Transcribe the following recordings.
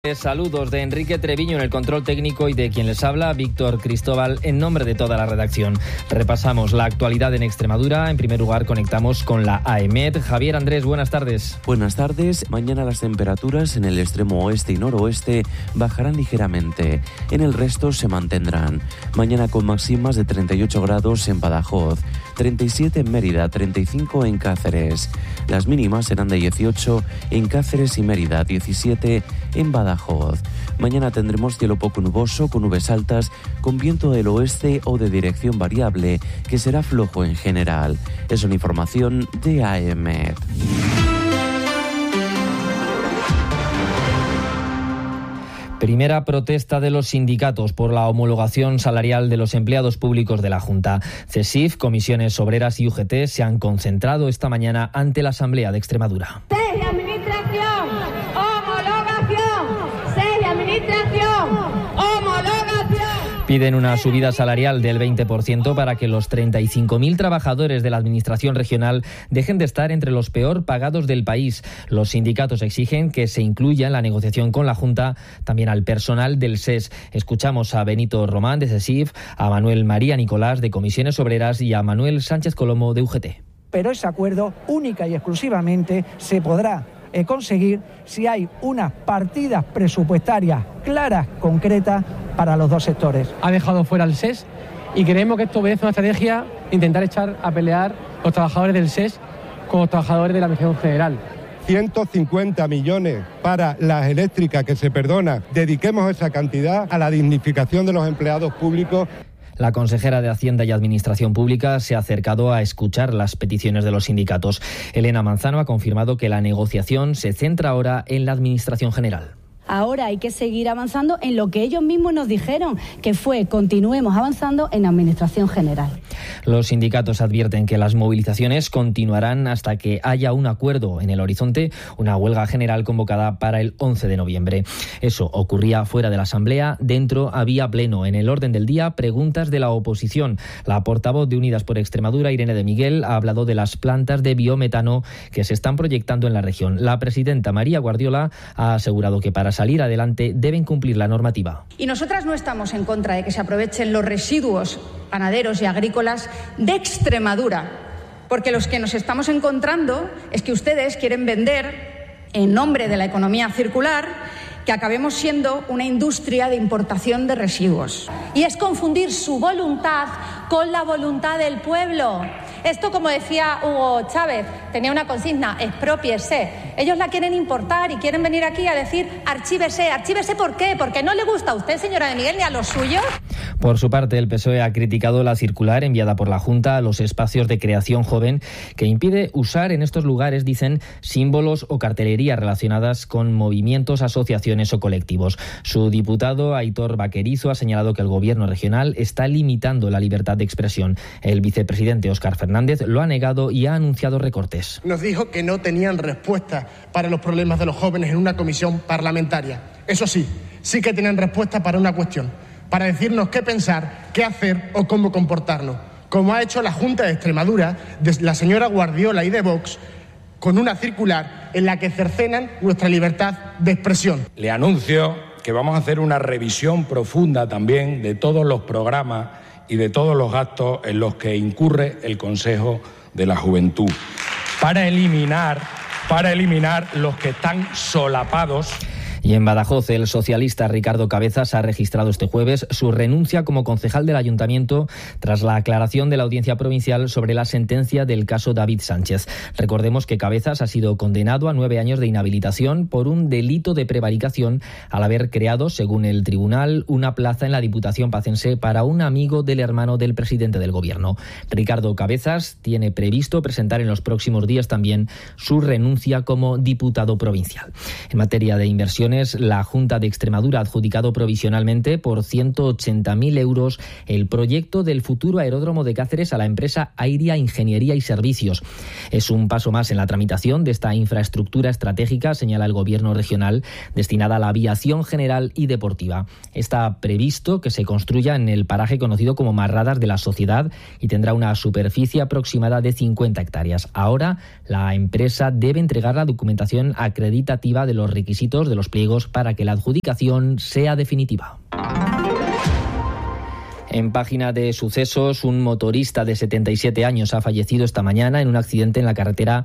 Saludos de Enrique Treviño en el control técnico y de quien les habla, Víctor Cristóbal, en nombre de toda la redacción. Repasamos la actualidad en Extremadura. En primer lugar, conectamos con la AEMET. Javier Andrés, buenas tardes. Buenas tardes. Mañana las temperaturas en el extremo oeste y noroeste bajarán ligeramente. En el resto se mantendrán. Mañana con máximas de 38 grados en Badajoz, 37 en Mérida, 35 en Cáceres. Las mínimas serán de 18 en Cáceres y Mérida, 17 en Badajoz. Mañana tendremos cielo poco nuboso con nubes altas, con viento del oeste o de dirección variable, que será flojo en general. Es una información de AEMET. Primera protesta de los sindicatos por la homologación salarial de los empleados públicos de la Junta. CESIF, Comisiones Obreras y UGT se han concentrado esta mañana ante la Asamblea de Extremadura. ¡Seria administración! ¡Homologación! ¡Seria administración! ¡Homologación! Piden una subida salarial del 20% para que los 35.000 trabajadores de la Administración regional dejen de estar entre los peor pagados del país. Los sindicatos exigen que se incluya en la negociación con la Junta también al personal del SES. Escuchamos a Benito Román de CESIF, a Manuel María Nicolás de Comisiones Obreras y a Manuel Sánchez Colomo de UGT. Pero ese acuerdo única y exclusivamente se podrá conseguir si hay unas partidas presupuestarias claras, concretas para los dos sectores. Ha dejado fuera el SES y creemos que esto obedece a una estrategia de intentar echar a pelear los trabajadores del SES con los trabajadores de la Administración General. 150 millones para las eléctricas que se perdona. Dediquemos esa cantidad a la dignificación de los empleados públicos. La consejera de Hacienda y Administración Pública se ha acercado a escuchar las peticiones de los sindicatos. Elena Manzano ha confirmado que la negociación se centra ahora en la Administración General. Ahora hay que seguir avanzando en lo que ellos mismos nos dijeron, que fue continuemos avanzando en Administración General. Los sindicatos advierten que las movilizaciones continuarán hasta que haya un acuerdo en el horizonte, una huelga general convocada para el 11 de noviembre. Eso ocurría fuera de la Asamblea, dentro había pleno. En el orden del día, preguntas de la oposición. La portavoz de Unidas por Extremadura, Irene de Miguel, ha hablado de las plantas de biometano que se están proyectando en la región. La presidenta María Guardiola ha asegurado que para salir adelante deben cumplir la normativa. Y nosotras no estamos en contra de que se aprovechen los residuos ganaderos y agrícolas de Extremadura, porque los que nos estamos encontrando es que ustedes quieren vender, en nombre de la economía circular, que acabemos siendo una industria de importación de residuos. Y es confundir su voluntad con la voluntad del pueblo. Esto, como decía Hugo Chávez, tenía una consigna, exprópiese. Ellos la quieren importar y quieren venir aquí a decir archívese. ¿Archívese por qué? ¿Porque no le gusta a usted, señora de Miguel, ni a los suyos? Por su parte, el PSOE ha criticado la circular enviada por la Junta a los espacios de creación joven que impide usar en estos lugares, dicen, símbolos o cartelería relacionadas con movimientos, asociaciones o colectivos. Su diputado, Aitor Vaquerizo, ha señalado que el gobierno regional está limitando la libertad de expresión. El vicepresidente Óscar Fernández lo ha negado y ha anunciado recortes. Nos dijo que no tenían respuesta para los problemas de los jóvenes en una comisión parlamentaria. Eso sí, sí que tenían respuesta para una cuestión, para decirnos qué pensar, qué hacer o cómo comportarnos, como ha hecho la Junta de Extremadura, de la señora Guardiola y de Vox, con una circular en la que cercenan nuestra libertad de expresión. Le anuncio que vamos a hacer una revisión profunda también de todos los programas y de todos los gastos en los que incurre el Consejo de la Juventud, para eliminar los que están solapados. Y en Badajoz, el socialista Ricardo Cabezas ha registrado este jueves su renuncia como concejal del ayuntamiento tras la aclaración de la Audiencia Provincial sobre la sentencia del caso David Sánchez. Recordemos que Cabezas ha sido condenado a 9 años de inhabilitación por un delito de prevaricación al haber creado, según el tribunal, una plaza en la Diputación Pacense para un amigo del hermano del presidente del gobierno. Ricardo Cabezas tiene previsto presentar en los próximos días también su renuncia como diputado provincial. En materia de inversión, la Junta de Extremadura ha adjudicado provisionalmente por 180.000 euros el proyecto del futuro aeródromo de Cáceres a la empresa Airia Ingeniería y Servicios. Es un paso más en la tramitación de esta infraestructura estratégica, señala el gobierno regional, destinada a la aviación general y deportiva. Está previsto que se construya en el paraje conocido como Marradas de la Sociedad y tendrá una superficie aproximada de 50 hectáreas. Ahora, la empresa debe entregar la documentación acreditativa de los requisitos de los pliegos pliegos para que la adjudicación sea definitiva. En página de sucesos, un motorista de 77 años ha fallecido esta mañana en un accidente en la carretera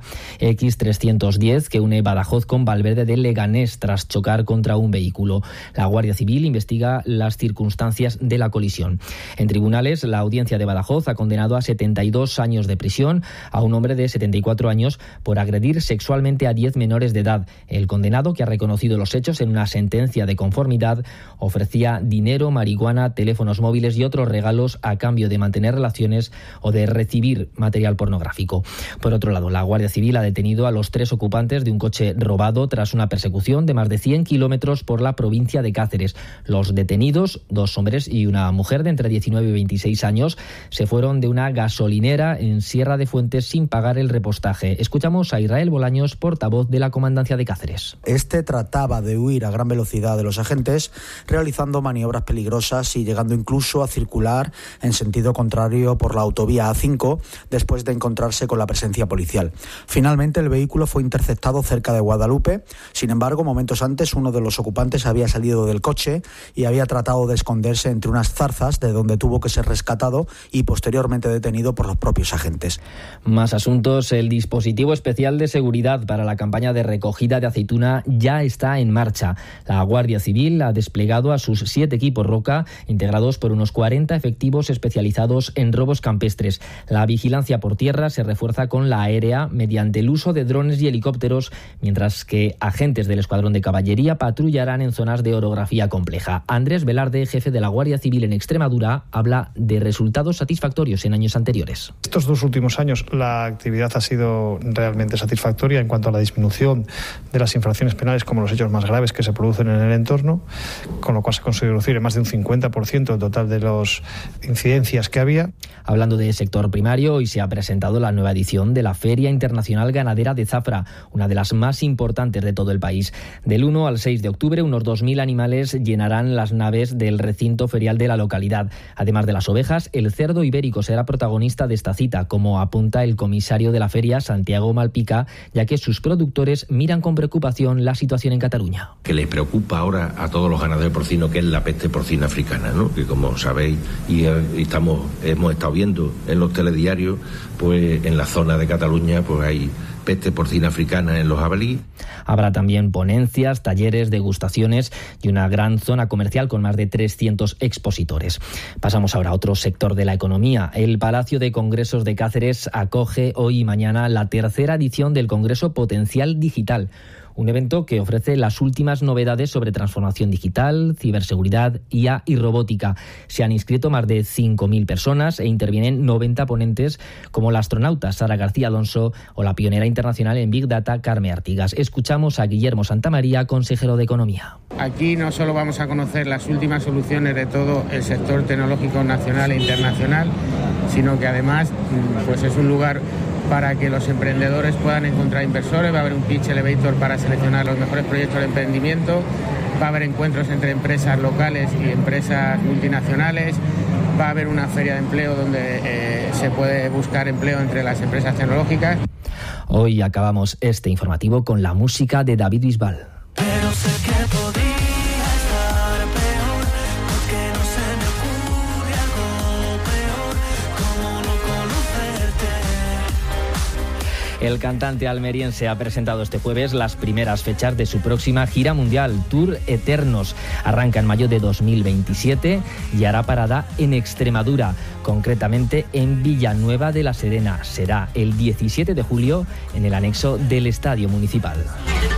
X310 que une Badajoz con Valverde de Leganés tras chocar contra un vehículo. La Guardia Civil investiga las circunstancias de la colisión. En tribunales, la audiencia de Badajoz ha condenado a 72 años de prisión a un hombre de 74 años por agredir sexualmente a 10 menores de edad. El condenado, que ha reconocido los hechos en una sentencia de conformidad, ofrecía dinero, marihuana, teléfonos móviles y otros regalos a cambio de mantener relaciones o de recibir material pornográfico. Por otro lado, la Guardia Civil ha detenido a los 3 ocupantes de un coche robado tras una persecución de más de 100 kilómetros por la provincia de Cáceres. Los detenidos, 2 hombres y una mujer de entre 19 y 26 años, se fueron de una gasolinera en Sierra de Fuentes sin pagar el repostaje. Escuchamos a Israel Bolaños, portavoz de la Comandancia de Cáceres. Este trataba de huir a gran velocidad de los agentes, realizando maniobras peligrosas y llegando incluso a circular en sentido contrario por la autovía A5 después de encontrarse con la presencia policial. Finalmente el vehículo fue interceptado cerca de Guadalupe. Sin embargo, momentos antes uno de los ocupantes había salido del coche y había tratado de esconderse entre unas zarzas, de donde tuvo que ser rescatado y posteriormente detenido por los propios agentes. Más asuntos. El dispositivo especial de seguridad para la campaña de recogida de aceituna ya está en marcha. La Guardia Civil ha desplegado a sus 7 equipos Roca, integrados por unos 40 efectivos especializados en robos campestres. La vigilancia por tierra se refuerza con la aérea mediante el uso de drones y helicópteros, mientras que agentes del Escuadrón de Caballería patrullarán en zonas de orografía compleja. Andrés Velarde, jefe de la Guardia Civil en Extremadura, habla de resultados satisfactorios en años anteriores. Estos 2 últimos años la actividad ha sido realmente satisfactoria en cuanto a la disminución de las infracciones penales como los hechos más graves que se producen en el entorno, con lo cual se consigue reducir en más de un 50% el total de las incidencias que había. Hablando de sector primario, hoy se ha presentado la nueva edición de la Feria Internacional Ganadera de Zafra, una de las más importantes de todo el país. Del 1 al 6 de octubre, unos 2.000 animales llenarán las naves del recinto ferial de la localidad. Además de las ovejas, el cerdo ibérico será protagonista de esta cita, como apunta el comisario de la feria, Santiago Malpica, ya que sus productores miran con preocupación la situación en Cataluña. Que les preocupa ahora a todos los ganaderos porcinos, que es la peste porcina africana, ¿no? Que como sabéis y hemos estado viendo en los telediarios, pues en la zona de Cataluña pues hay peste porcina africana en los jabalíes. Habrá también ponencias, talleres, degustaciones y una gran zona comercial con más de 300 expositores. Pasamos ahora a otro sector de la economía. El Palacio de Congresos de Cáceres acoge hoy y mañana la 3ª edición del Congreso Potencial Digital, un evento que ofrece las últimas novedades sobre transformación digital, ciberseguridad, IA y robótica. Se han inscrito más de 5.000 personas e intervienen 90 ponentes como la astronauta Sara García Alonso o la pionera internacional en Big Data Carme Artigas. Escuchamos a Guillermo Santamaría, consejero de Economía. Aquí no solo vamos a conocer las últimas soluciones de todo el sector tecnológico nacional e internacional, sino que además pues es un lugar para que los emprendedores puedan encontrar inversores. Va a haber un pitch elevator para seleccionar los mejores proyectos de emprendimiento, va a haber encuentros entre empresas locales y empresas multinacionales, va a haber una feria de empleo donde se puede buscar empleo entre las empresas tecnológicas. Hoy acabamos este informativo con la música de David Bisbal. Pero sé que podría estar peor, porque no se me ocurre algo peor, como no conocerte. El cantante almeriense ha presentado este jueves las primeras fechas de su próxima gira mundial, Tour Eternos. Arranca en mayo de 2027 y hará parada en Extremadura, concretamente en Villanueva de la Serena. Será el 17 de julio en el anexo del Estadio Municipal.